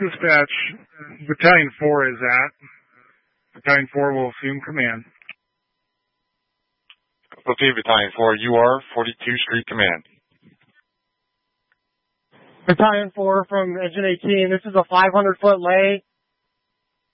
Dispatch, Battalion 4 is at. Battalion 4 will assume command. Okay, Battalion 4, you are 42 Street Command. Battalion 4 from Engine 18, this is a 500-foot lay